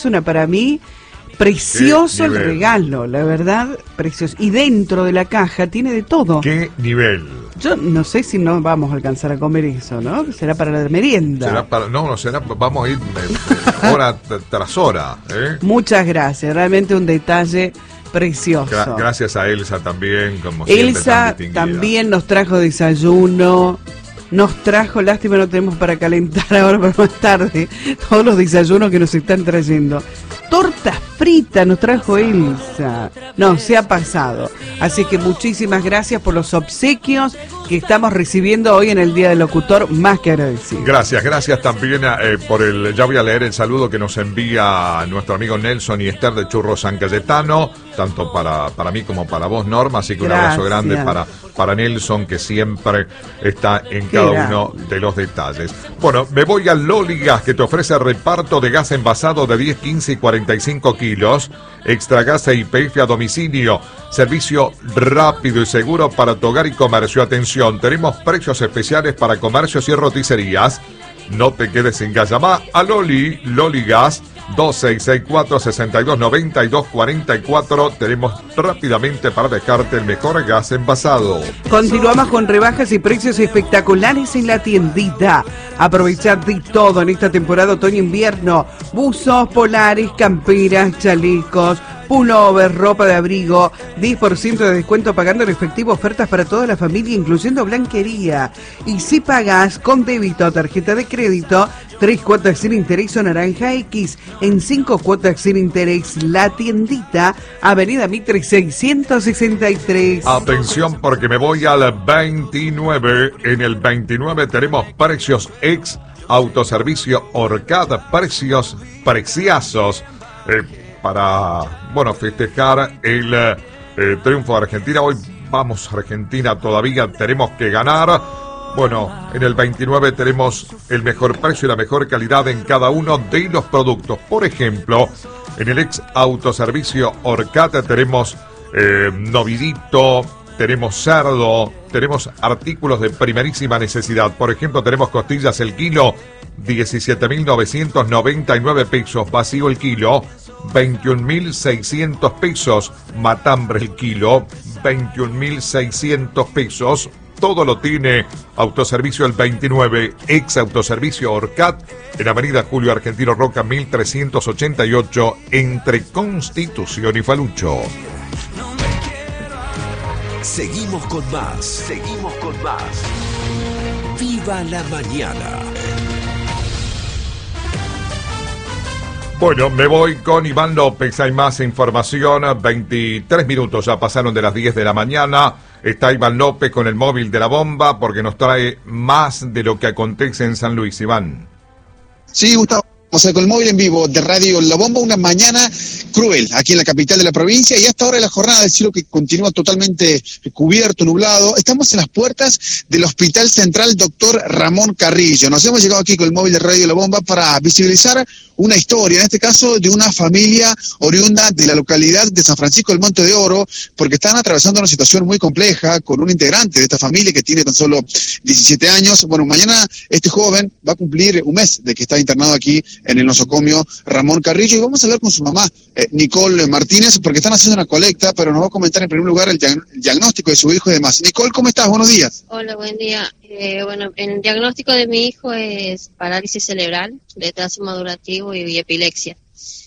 unísona para mí. Precioso el regalo, la verdad, precioso. Y dentro de la caja tiene de todo. ¿Qué nivel? Yo no sé si no vamos a alcanzar a comer eso, ¿no? Será para la merienda. Será, vamos a ir hora tras hora. Muchas gracias, realmente un detalle precioso. Gracias a Elsa también, como siempre. Elsa también nos trajo desayuno. Nos trajo, lástima no tenemos para calentar ahora para más tarde, todos los desayunos que nos están trayendo. Tortas fritas nos trajo Elsa. No, se ha pasado. Así que muchísimas gracias por los obsequios que estamos recibiendo hoy en el Día del Locutor, más que agradecido. Gracias también por ya voy a leer el saludo que nos envía nuestro amigo Nelson y Esther de Churros San Cayetano, tanto para mí como para vos, Norma, así que un abrazo grande para Nelson, que siempre está en cada uno de los detalles. Bueno, me voy al Loli Gas, que te ofrece reparto de gas envasado de 10, 15 y 45 kilos, extra gas e YPF a domicilio, servicio rápido y seguro para tu hogar y comercio. Atención, tenemos precios especiales para comercios y roticerías. No te quedes sin gas, llama a Loli Gas 2664-6292-44. Tenemos rápidamente para dejarte el mejor gas envasado. Continuamos con rebajas y precios espectaculares en la tiendita. Aprovechar de todo en esta temporada otoño-invierno. Buzos, polares, camperas, chalecos, pullover, ropa de abrigo, 10% de descuento pagando en efectivo, ofertas para toda la familia, incluyendo blanquería. Y si pagas con débito o tarjeta de crédito, 3 cuotas sin interés o naranja X, en 5 cuotas sin interés. La tiendita, Avenida Mitre 663. Atención, porque me voy al 29. En el 29 tenemos precios ex autoservicio Orcad, precios preciazos. Para, festejar el triunfo de Argentina. Hoy vamos a Argentina, todavía tenemos que ganar. Bueno, en el 29 tenemos el mejor precio y la mejor calidad en cada uno de los productos. Por ejemplo, en el ex autoservicio Orcata tenemos novidito, tenemos cerdo, tenemos artículos de primerísima necesidad. Por ejemplo, tenemos costillas el kilo, 17.999 pesos, vacío el kilo, 21.600 pesos, matambre el kilo, 21.600 pesos. Todo lo tiene Autoservicio el 29, ex Autoservicio Orcat, en Avenida Julio Argentino Roca 1388, entre Constitución y Falucho. Seguimos con más. ¡Viva la mañana! Bueno, me voy con Iván López, hay más información, 23 minutos ya pasaron de las 10 de la mañana, está Iván López con el móvil de la bomba porque nos trae más de lo que acontece en San Luis. Iván. Sí, Gustavo. O sea, con el móvil en vivo de Radio La Bomba, una mañana cruel aquí en la capital de la provincia y hasta ahora la jornada del cielo que continúa totalmente cubierto, nublado. Estamos en las puertas del Hospital Central Dr. Ramón Carrillo. Nos hemos llegado aquí con el móvil de Radio La Bomba para visibilizar una historia, en este caso de una familia oriunda de la localidad de San Francisco del Monte de Oro, porque están atravesando una situación muy compleja con un integrante de esta familia que tiene tan solo 17 años. Bueno, mañana este joven va a cumplir un mes de que está internado aquí en el nosocomio Ramón Carrillo y vamos a hablar con su mamá, Nicole Martínez, porque están haciendo una colecta, pero nos va a comentar en primer lugar el diagnóstico de su hijo y demás. Nicole, ¿cómo estás? Buenos días. Hola, buen día. El diagnóstico de mi hijo es parálisis cerebral, retraso madurativo y epilepsia.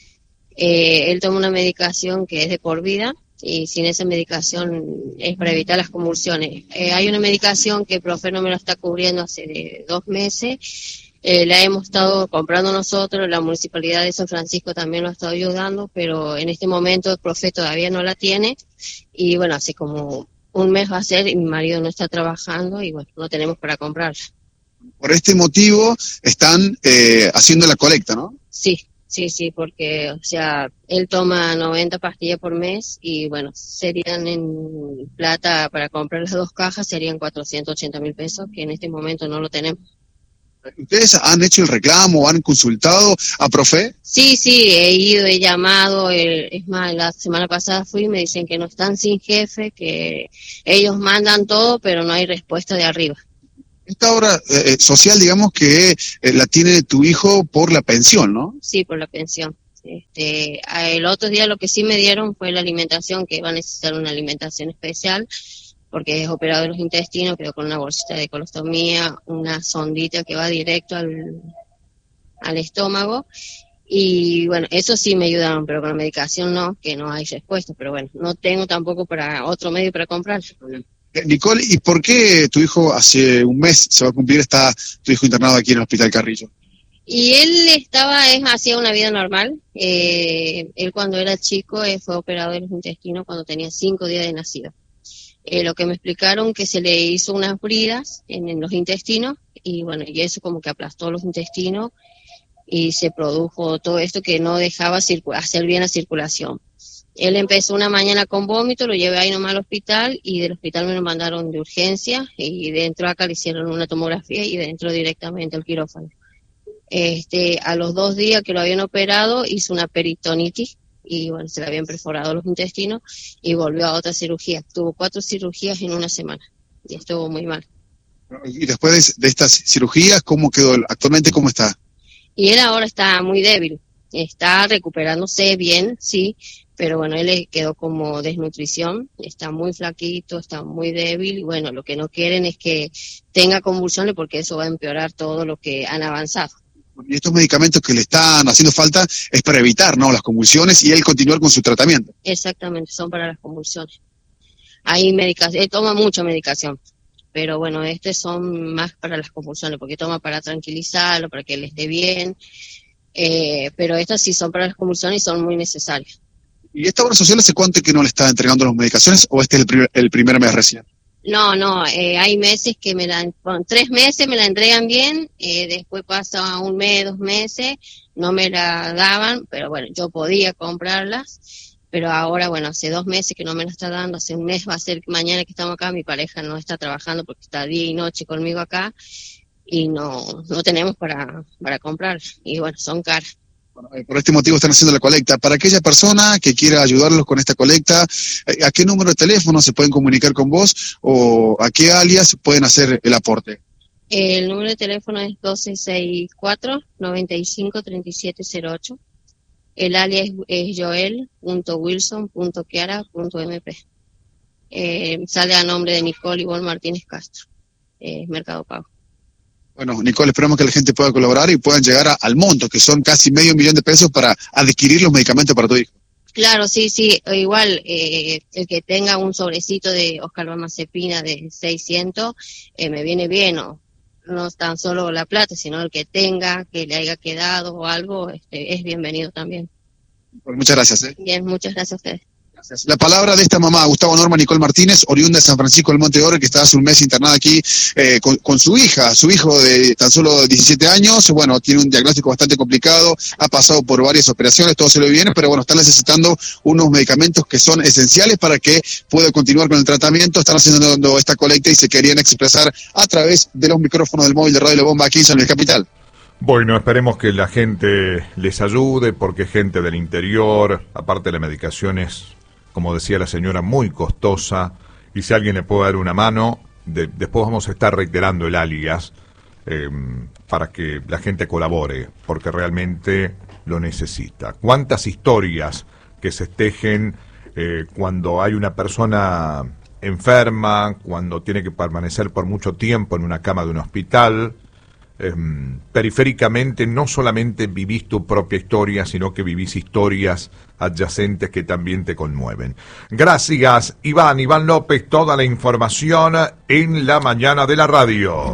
Él toma una medicación que es de por vida y sin esa medicación es para evitar las convulsiones. Hay una medicación que el profe no me la está cubriendo hace 2 meses. La hemos estado comprando nosotros, la Municipalidad de San Francisco también lo ha estado ayudando, pero en este momento el profe todavía no la tiene y bueno, hace como un mes va a ser y mi marido no está trabajando y bueno, no tenemos para comprarla. Por este motivo están haciendo la colecta, ¿no? Sí, porque o sea, él toma 90 pastillas por mes y bueno, serían en plata para comprar las 2 cajas, serían 480.000 pesos, que en este momento no lo tenemos. ¿Ustedes han hecho el reclamo, han consultado a Profe? Sí, he llamado, es más, la semana pasada fui y me dicen que no están sin jefe, que ellos mandan todo, pero no hay respuesta de arriba. Esta obra social, digamos que la tiene tu hijo por la pensión, ¿no? Sí, por la pensión. El otro día lo que sí me dieron fue la alimentación, que va a necesitar una alimentación especial, porque es operado de los intestinos, quedó con una bolsita de colostomía, una sondita que va directo al estómago, y bueno, eso sí me ayudaron, pero con la medicación no, que no hay respuesta, pero bueno, no tengo tampoco para otro medio para comprar. Nicole, ¿y por qué tu hijo hace un mes se va a cumplir, está tu hijo internado aquí en el Hospital Carrillo? Y él hacía una vida normal. Él cuando era chico fue operado de los intestinos cuando tenía 5 días de nacido. Lo que me explicaron que se le hizo unas bridas en los intestinos y bueno, y eso como que aplastó los intestinos y se produjo todo esto que no dejaba hacer bien la circulación. Él empezó una mañana con vómito, lo llevé ahí nomás al hospital y del hospital me lo mandaron de urgencia y dentro acá le hicieron una tomografía y dentro directamente al quirófano. A los 2 días que lo habían operado hizo una peritonitis y bueno, se le habían perforado los intestinos y volvió a otra cirugía. Tuvo 4 cirugías en una semana y estuvo muy mal. Y después de estas cirugías, ¿cómo quedó? Actualmente, ¿cómo está? Y él ahora está muy débil, está recuperándose bien, sí, pero bueno, él le quedó como desnutrición, está muy flaquito, está muy débil y bueno, lo que no quieren es que tenga convulsiones porque eso va a empeorar todo lo que han avanzado. Y estos medicamentos que le están haciendo falta es para evitar, ¿no?, las convulsiones y él continuar con su tratamiento. Exactamente, son para las convulsiones. Hay medicación, él toma mucha medicación, pero bueno, son más para las convulsiones, porque toma para tranquilizarlo, para que él esté bien, pero estas sí son para las convulsiones y son muy necesarias. ¿Y esta obra social hace cuánto que no le está entregando las medicaciones o este es el primer mes recién? No, hay meses que 3 meses me la entregan bien, después pasa 1 mes, 2 meses, no me la daban, pero bueno, yo podía comprarlas, pero ahora, bueno, hace 2 meses que no me la está dando, hace 1 mes va a ser mañana que estamos acá, mi pareja no está trabajando porque está día y noche conmigo acá, y no tenemos para comprar, y bueno, son caras. Bueno, por este motivo están haciendo la colecta. Para aquella persona que quiera ayudarlos con esta colecta, ¿a qué número de teléfono se pueden comunicar con vos o a qué alias pueden hacer el aporte? El número de teléfono es 1264-953708. El alias es joel.wilson.kiara.mp. Sale a nombre de Nicole Ivonne Martínez Castro, Mercado Pago. Bueno, Nicole, esperamos que la gente pueda colaborar y puedan llegar al monto, que son casi $500,000 para adquirir los medicamentos para tu hijo. Claro, sí, igual el que tenga un sobrecito de oscarbamazepina de 600 me viene bien, no tan solo la plata, sino el que tenga, que le haya quedado o algo, es bienvenido también. Bueno, muchas gracias. Bien, muchas gracias a ustedes. La palabra de esta mamá, Gustavo Norma Nicole Martínez, oriunda de San Francisco del Monte Oro, que está hace 1 mes internada aquí con su hijo de tan solo 17 años, bueno, tiene un diagnóstico bastante complicado, ha pasado por varias operaciones, todo se le viene, pero bueno, están necesitando unos medicamentos que son esenciales para que pueda continuar con el tratamiento, están haciendo esta colecta y se querían expresar a través de los micrófonos del móvil de Radio La Bomba aquí en San Luis Capital. Bueno, esperemos que la gente les ayude, porque gente del interior, aparte de la medicación es, como decía la señora, muy costosa, y si alguien le puede dar una mano, después vamos a estar reiterando el alias para que la gente colabore, porque realmente lo necesita. ¿Cuántas historias que se tejen cuando hay una persona enferma, cuando tiene que permanecer por mucho tiempo en una cama de un hospital? Periféricamente no solamente vivís tu propia historia, sino que vivís historias adyacentes que también te conmueven. Gracias, Iván López, toda la información en la mañana de la radio.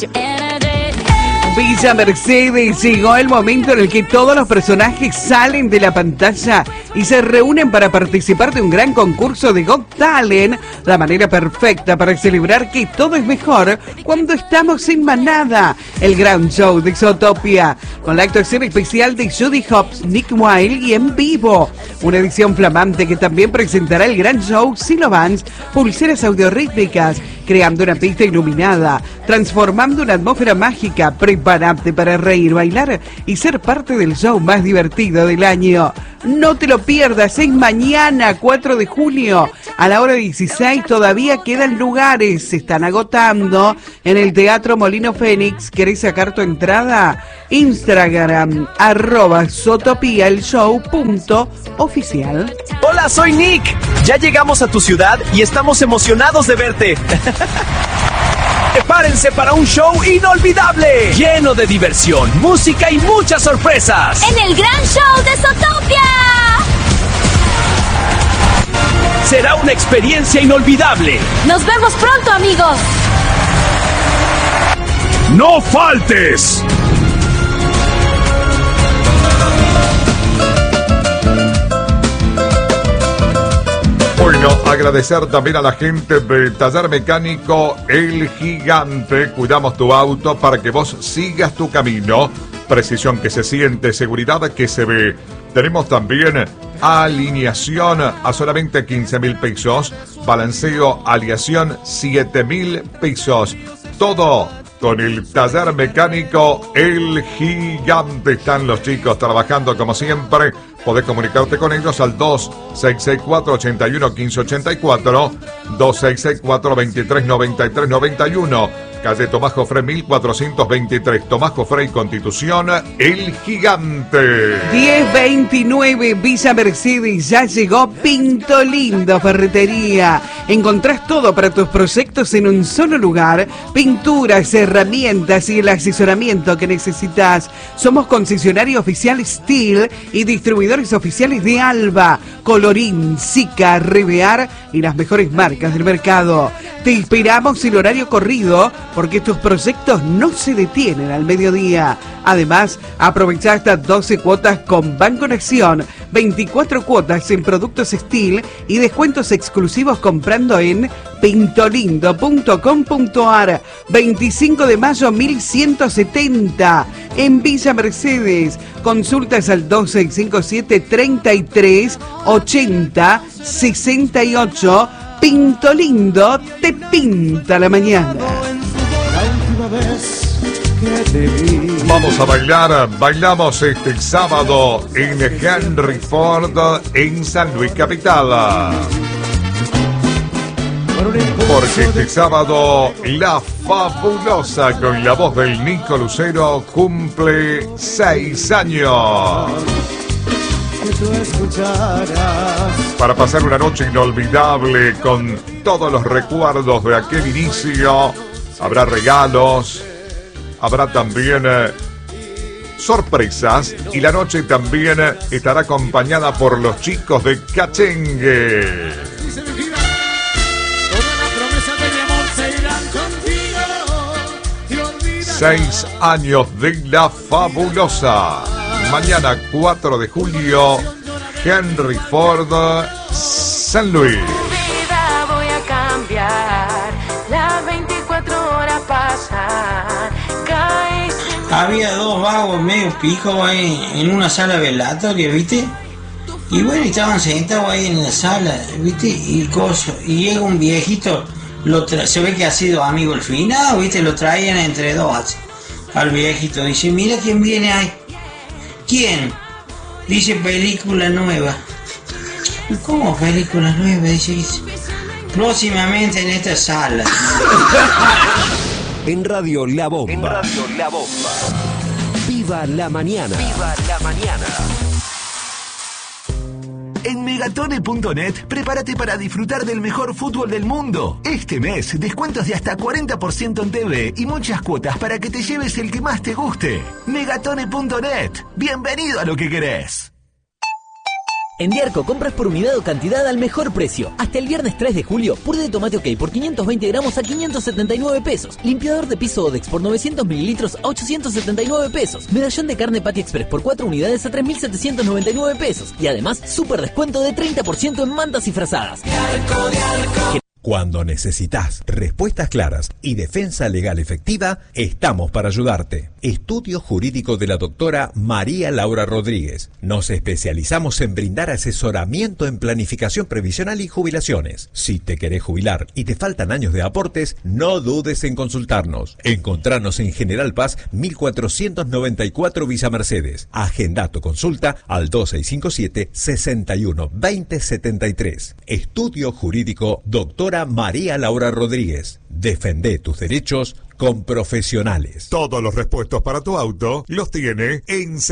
Villa Mercedes, llegó el momento en el que todos los personajes salen de la pantalla y se reúnen para participar de un gran concurso de Got Talent, la manera perfecta para celebrar que todo es mejor cuando estamos en manada. El gran show de Zootopia, con la actuación especial de Judy Hopps, Nick Wilde y en vivo. Una edición flamante que también presentará el gran show Silovans, pulseras audiorítmicas, creando una pista iluminada, transformando una atmósfera mágica. Prepárate para reír, bailar y ser parte del show más divertido del año. No te lo pierdas, es mañana, 4 de junio, a la hora 16. Todavía quedan lugares, se están agotando en el Teatro Molino Fénix. ¿Querés sacar tu entrada? Instagram, @sotopiaelshow.oficial. Hola, soy Nick. Ya llegamos a tu ciudad y estamos emocionados de verte. Prepárense para un show inolvidable, lleno de diversión, música y muchas sorpresas. En el gran show de Zootopia. Será una experiencia inolvidable. Nos vemos pronto, amigos. ¡No faltes! Bueno, agradecer también a la gente de Taller Mecánico El Gigante. Cuidamos tu auto para que vos sigas tu camino. Precisión que se siente, seguridad que se ve. Tenemos también alineación a solamente 15.000 pesos. Balanceo, aleación, 7.000 pesos. Todo con el Taller Mecánico El Gigante. Están los chicos trabajando como siempre. Podés comunicarte con ellos al 2664-81-1584, 2664-2393-91, calle Tomás Jofré 1423, Tomás Jofré y Constitución, El Gigante. 1029 Villa Mercedes, ya llegó Pinto Lindo Ferretería. Encontrás todo para tus proyectos en un solo lugar, pinturas, herramientas y el asesoramiento que necesitas. Somos concesionario oficial Steel y distribuidores oficiales de Alba, Colorín, Sica, Revear y las mejores marcas del mercado. Te esperamos en horario corrido porque tus proyectos no se detienen al mediodía. Además, aprovecha hasta 12 cuotas con Banco Nación, 24 cuotas en productos Steel y descuentos exclusivos comprando en pintolindo.com.ar. 25 de mayo 1170 en Villa Mercedes. Consultas al 2657 33 80 68. Pinto Lindo te pinta la mañana. Vamos a bailar, bailamos este sábado en Henry Ford en San Luis Capital. Porque este sábado La Fabulosa con la voz del Nico Lucero cumple 6 años. Para pasar una noche inolvidable con todos los recuerdos de aquel inicio, habrá regalos, habrá también sorpresas y la noche también estará acompañada por los chicos de Cachengue. 6 años de La Fabulosa. Mañana 4 de julio, Henry Ford, San Luis. Vida voy a cambiar, las 24 horas pasan. Había dos vagos medio pijos ahí en una sala velatoria, ¿viste? Y bueno, estaban sentados ahí en la sala, ¿viste? Y llega un viejito, se ve que ha sido amigo el finado, ¿viste? Lo traían entre dos al viejito. Dice, mira quién viene ahí. ¿Quién? Dice, película nueva. ¿Cómo película nueva? Dice, próximamente en esta sala. En Radio La Bomba. En Radio La Bomba. Viva la mañana. Viva la mañana. En Megatone.net, prepárate para disfrutar del mejor fútbol del mundo. Este mes, descuentos de hasta 40% en TV y muchas cuotas para que te lleves el que más te guste. Megatone.net. Bienvenido a lo que querés. En Diarco compras por unidad o cantidad al mejor precio. Hasta el viernes 3 de julio, puré de tomate OK por 520 gramos a 579 pesos. Limpiador de piso Odex por 900 mililitros a 879 pesos. Medallón de carne Patty Express por 4 unidades a 3.799 pesos. Y además, súper descuento de 30% en mantas y frazadas. Diarco, Diarco. Cuando necesitas respuestas claras y defensa legal efectiva, estamos para ayudarte. Estudio Jurídico de la doctora María Laura Rodríguez. Nos especializamos en brindar asesoramiento en planificación previsional y jubilaciones. Si te querés jubilar y te faltan años de aportes, no dudes en consultarnos. Encontranos en General Paz 1494 Villa Mercedes. Agenda tu consulta al 2657 61 20 73. Estudio Jurídico doctora María Laura Rodríguez. Defende tus derechos con profesionales. Todos los repuestos para tu auto los tiene en